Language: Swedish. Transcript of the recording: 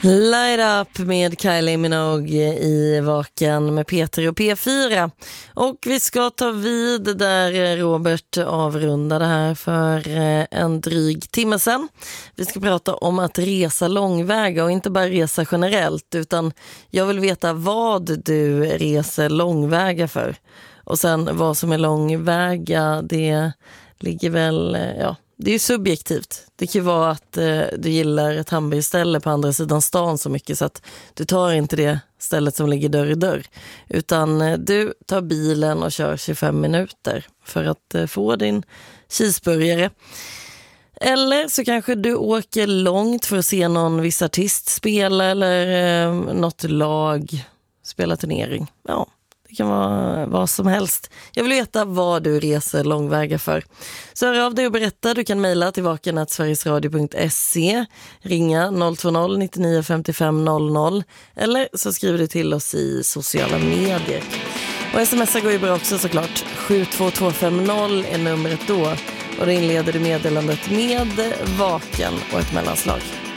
Light Up med Kylie Minogue i Vaken med Peter och P4. Och vi ska ta vid där Robert avrundade här för en dryg timme sedan. Vi ska prata om att resa långväga och inte bara resa generellt, utan jag vill veta vad du reser långväga för. Och sen vad som är långväga, det ligger väl, det är ju subjektivt. Det kan ju vara att du gillar ett hamburgerställe på andra sidan stan så mycket så att du tar inte det stället som ligger dörr i dörr. Utan du tar bilen och kör 25 minuter för att få din cheeseburgare. Eller så kanske du åker långt för att se någon viss artist spela eller något lag spela turnering. Ja. Det kan vara vad som helst. Jag vill veta vad du reser långväga för. Så hör av dig och berätta. Du kan mejla till vaken@sverigesradio.se, ringa 020 99 55 00 eller så skriver du till oss i sociala medier. Och smsa går ju bra också såklart. 72250 är numret då. Och då inleder du meddelandet med Vaken och ett mellanslag.